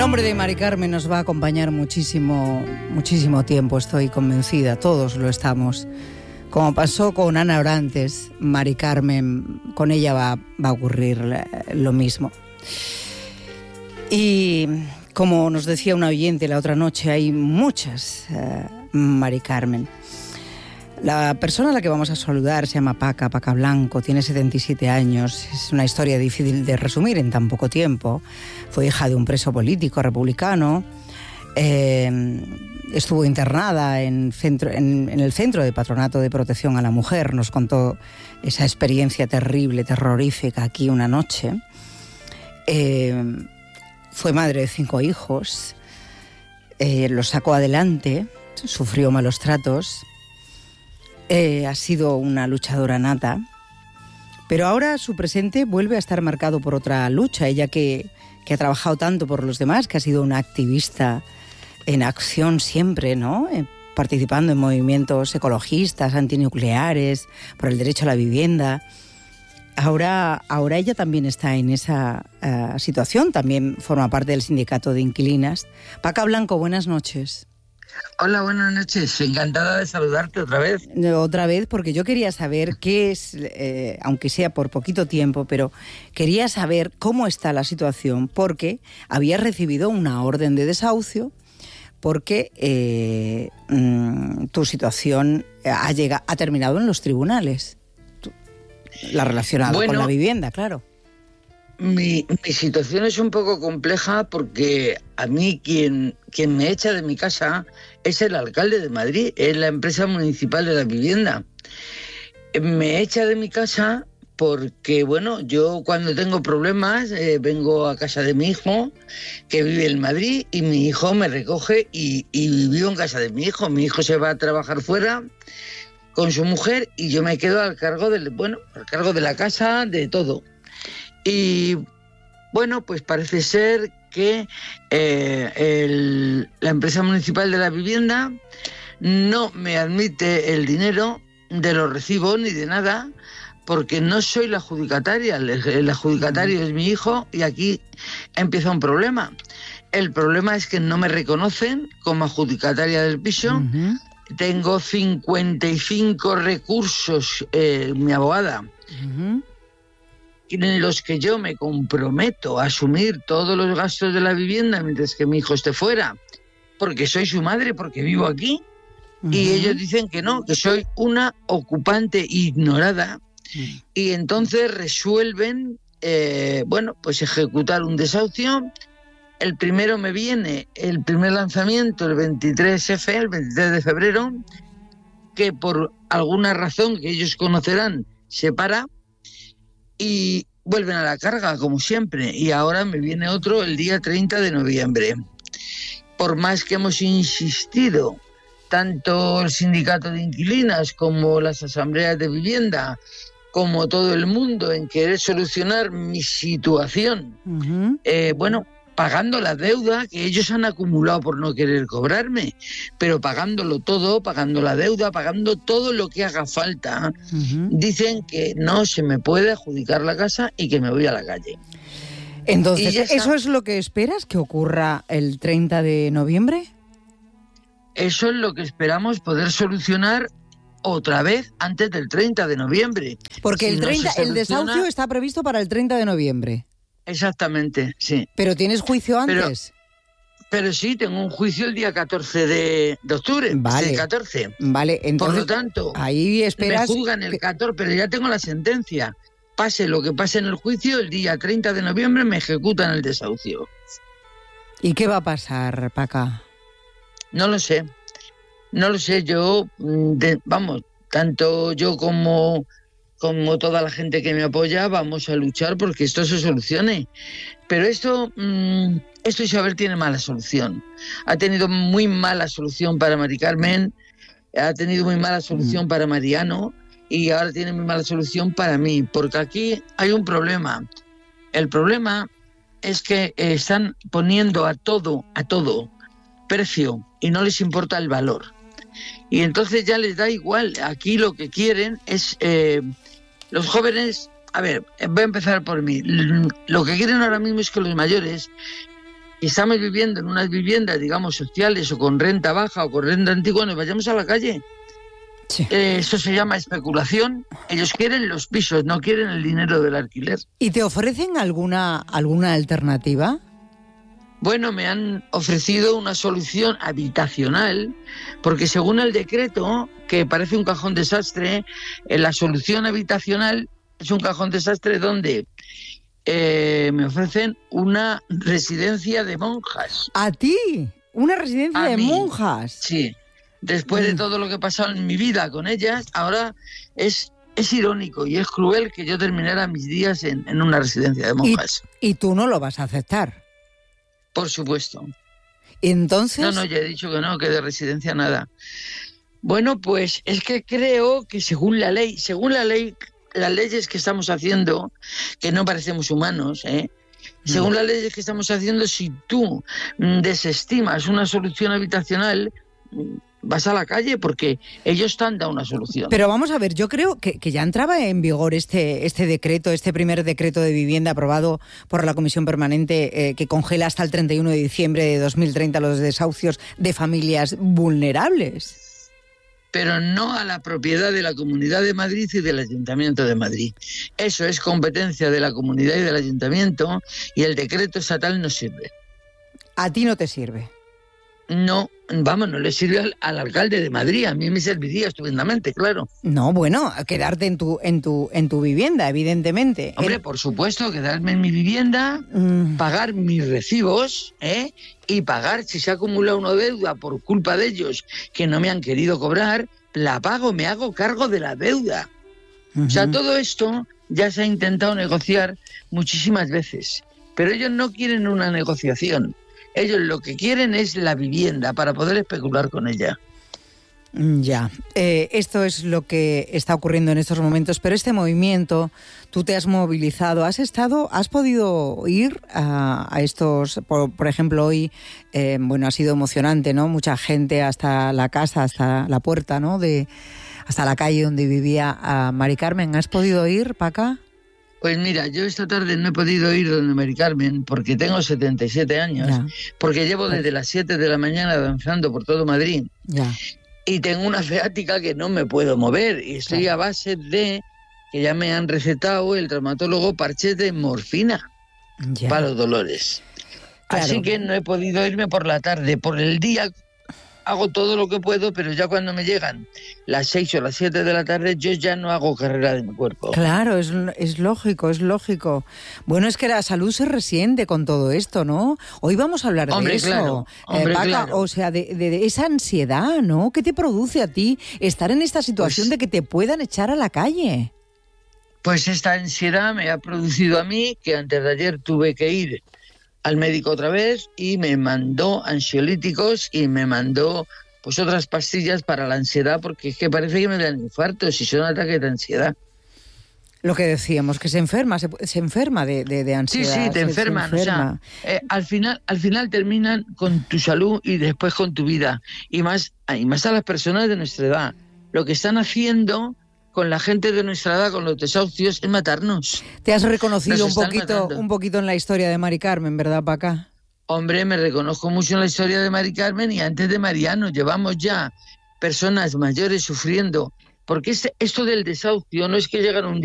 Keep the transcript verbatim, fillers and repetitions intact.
nombre de Mari Carmen nos va a acompañar muchísimo, muchísimo tiempo, estoy convencida, todos lo estamos. Como pasó con Ana Orantes, Mari Carmen, con ella va, va a ocurrir lo mismo. Y como nos decía una oyente la otra noche, hay muchas uh, Mari Carmen. La persona a la que vamos a saludar se llama Paca, Paca Blanco, tiene setenta y siete años, es una historia difícil de resumir en tan poco tiempo. Fue hija de un preso político republicano, eh, estuvo internada en, centro, en, en el Centro de Patronato de Protección a la Mujer, nos contó esa experiencia terrible, terrorífica aquí una noche. Eh, fue madre de cinco hijos, eh, los sacó adelante, sufrió malos tratos. Eh, ha sido una luchadora nata, pero ahora su presente vuelve a estar marcado por otra lucha. Ella que, que ha trabajado tanto por los demás, que ha sido una activista en acción siempre, ¿no? Eh, participando en movimientos ecologistas, antinucleares, por el derecho a la vivienda. Ahora, ahora ella también está en esa uh, situación, también forma parte del sindicato de inquilinas. Paca Blanco, buenas noches. Hola, buenas noches. Encantada de saludarte otra vez. Otra vez, porque yo quería saber qué es, eh, aunque sea por poquito tiempo, pero quería saber cómo está la situación, porque había recibido una orden de desahucio, porque eh, mm, tu situación ha, llegado, ha terminado en los tribunales. La relacionada bueno, con la vivienda, claro. Mi, mi situación es un poco compleja porque a mí quien, quien me echa de mi casa es el alcalde de Madrid, es la empresa municipal de la vivienda. Me echa de mi casa porque, bueno, yo cuando tengo problemas eh, vengo a casa de mi hijo, que vive en Madrid, y mi hijo me recoge y, y vivo en casa de mi hijo. Mi hijo se va a trabajar fuera con su mujer y yo me quedo al cargo del, bueno, al cargo de la casa, de todo. Y bueno, pues parece ser que eh, el, la empresa municipal de la vivienda no me admite el dinero de los recibos ni de nada, porque no soy la adjudicataria. El, el adjudicatario es mi hijo y aquí empieza un problema. El problema es que no me reconocen como adjudicataria del piso. Uh-huh. Tengo cincuenta y cinco recursos, eh, mi abogada. Uh-huh. En los que yo me comprometo a asumir todos los gastos de la vivienda mientras que mi hijo esté fuera, porque soy su madre, porque vivo aquí, uh-huh. y ellos dicen que no, que soy una ocupante ignorada, uh-huh. y entonces resuelven, eh, bueno, pues ejecutar un desahucio. El primero me viene, el primer lanzamiento, el veintitrés F, el veintitrés de febrero, que por alguna razón que ellos conocerán, se para, y vuelven a la carga, como siempre. Y ahora me viene otro el día treinta de noviembre. Por más que hemos insistido, tanto el sindicato de inquilinas como las asambleas de vivienda, como todo el mundo, en querer solucionar mi situación, uh-huh. eh, bueno, pagando la deuda que ellos han acumulado por no querer cobrarme, pero pagándolo todo, pagando la deuda, pagando todo lo que haga falta, uh-huh. dicen que no se me puede adjudicar la casa y que me voy a la calle. Entonces, ¿eso es lo que esperas que ocurra el treinta de noviembre? Eso es lo que esperamos poder solucionar otra vez antes del treinta de noviembre. Porque si el, treinta, no el desahucio está previsto para el treinta de noviembre. Exactamente, sí. ¿Pero tienes juicio antes? Pero, pero sí, tengo un juicio el día catorce de octubre. Vale. El catorce. Vale, entonces. Por lo tanto, ahí esperas. Me juzgan el catorce, pero ya tengo la sentencia. Pase lo que pase en el juicio, el día treinta de noviembre me ejecutan el desahucio. ¿Y qué va a pasar, Paca? No lo sé. No lo sé. Yo, de, vamos, tanto yo como. como toda la gente que me apoya, vamos a luchar porque esto se solucione. Pero esto, mmm, esto Isabel tiene mala solución. Ha tenido muy mala solución para Mari Carmen, ha tenido muy mala solución para Mariano y ahora tiene muy mala solución para mí, porque aquí hay un problema. El problema es que eh, están poniendo a todo, a todo, precio y no les importa el valor. Y entonces ya les da igual. Aquí lo que quieren es... Eh, los jóvenes... A ver, voy a empezar por mí. Lo que quieren ahora mismo es que los mayores y estamos viviendo en unas viviendas, digamos, sociales o con renta baja o con renta antigua, nos vayamos a la calle. Sí. Eh, eso se llama especulación. Ellos quieren los pisos, no quieren el dinero del alquiler. ¿Y te ofrecen alguna, alguna alternativa? Bueno, me han ofrecido una solución habitacional, porque según el decreto, que parece un cajón desastre, eh, la solución habitacional es un cajón desastre donde eh, me ofrecen una residencia de monjas. ¿A ti? ¿Una residencia A de mí. monjas? Sí. Después de todo lo que he pasado en mi vida con ellas, ahora es, es irónico y es cruel que yo terminara mis días en, en una residencia de monjas. ¿Y, y tú no lo vas a aceptar? Por supuesto. Entonces... No, no, ya he dicho que no, que de residencia nada. Bueno, pues es que creo que según la ley, según la ley, las leyes que estamos haciendo, que no parecemos humanos, ¿eh? Según las leyes que estamos haciendo, si tú mm, desestimas una solución habitacional, mm, vas a la calle porque ellos te han dado una solución. Pero vamos a ver, yo creo que, que ya entraba en vigor este, este decreto, este primer decreto de vivienda aprobado por la Comisión Permanente eh, que congela hasta el treinta y uno de diciembre de dos mil treinta los desahucios de familias vulnerables. Pero no a la propiedad de la Comunidad de Madrid y del Ayuntamiento de Madrid. Eso es competencia de la Comunidad y del Ayuntamiento y el decreto estatal no sirve. ¿A ti no te sirve? No, vamos, no le sirve al, al alcalde de Madrid. A mí me serviría estupendamente, claro. No, bueno, quedarte en tu en tu en tu vivienda, evidentemente. Hombre, El... por supuesto, quedarme en mi vivienda, mm. pagar mis recibos, ¿eh? Y pagar, si se ha acumulado una deuda por culpa de ellos que no me han querido cobrar, la pago, me hago cargo de la deuda. Uh-huh. O sea, todo esto ya se ha intentado negociar muchísimas veces, pero ellos no quieren una negociación. Ellos lo que quieren es la vivienda para poder especular con ella. Ya, eh, esto es lo que está ocurriendo en estos momentos, pero este movimiento, tú te has movilizado, has estado, has podido ir a, a estos, por, por ejemplo, hoy, eh, bueno, ha sido emocionante, ¿no? Mucha gente hasta la casa, hasta la puerta, ¿no? De, hasta la calle donde vivía a Mari Carmen. ¿Has podido ir para acá? Pues mira, yo esta tarde no he podido ir donde Mari Carmen porque tengo setenta y siete años, ya. Porque llevo desde las siete de la mañana danzando por todo Madrid. Ya. Y tengo una ciática que no me puedo mover y estoy claro. a base de que ya me han recetado el traumatólogo parches de morfina ya. para los dolores. Claro. Así que no he podido irme por la tarde. Por el día hago todo lo que puedo, pero ya cuando me llegan las seis o las siete de la tarde, yo ya no hago carrera de mi cuerpo. Claro, es, es lógico, es lógico. Bueno, es que la salud se resiente con todo esto, ¿no? Hoy vamos a hablar hombre, de eso. Claro, hombre, eh, Paca, claro. O sea, de, de, de esa ansiedad, ¿no? ¿Qué te produce a ti estar en esta situación pues, de que te puedan echar a la calle? Pues esta ansiedad me ha producido a mí que antes de ayer tuve que ir al médico otra vez y me mandó ansiolíticos y me mandó pues otras pastillas para la ansiedad, porque es que parece que me dan infartos y son ataques de ansiedad. Lo que decíamos, que se enferma, se, se enferma de, de, de ansiedad. Sí, sí, te se, enferman. se enferma. O sea, eh, al final, al final terminan con tu salud y después con tu vida. Y más, y más a las personas de nuestra edad. Lo que están haciendo con la gente de nuestra edad, con los desahucios, es matarnos. Te has reconocido un poquito, un poquito en la historia de Mari Carmen, ¿verdad, Paca? Hombre, me reconozco mucho en la historia de Mari Carmen y antes de Mariano. Llevamos ya personas mayores sufriendo. Porque este, esto del desahucio no es que llegan un día